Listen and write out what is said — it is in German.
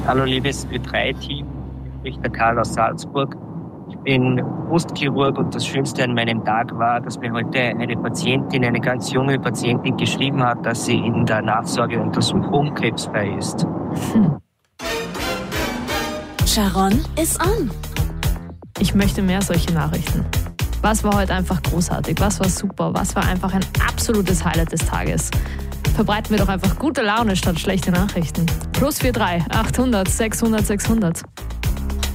Hallo liebes Ö3-Team, ich bin der Karl aus Salzburg. Ich bin Brustchirurg und das Schönste an meinem Tag war, dass mir heute eine ganz junge Patientin geschrieben hat, dass sie in der Nachsorgeuntersuchung krebsfrei ist. Sharon is on. Ich möchte mehr solche Nachrichten. Was war heute einfach großartig? Was war super? Was war einfach ein absolutes Highlight des Tages? Verbreiten wir doch einfach gute Laune statt schlechte Nachrichten. +43 800 600 600.